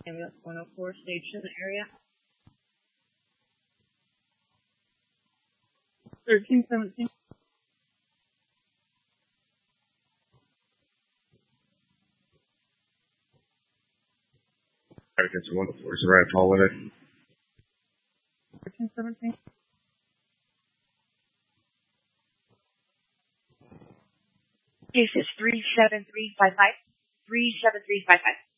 Ambulance 104 station area. 1317. Against 104 is the right call limit. 1317. Case is 37355. 37355.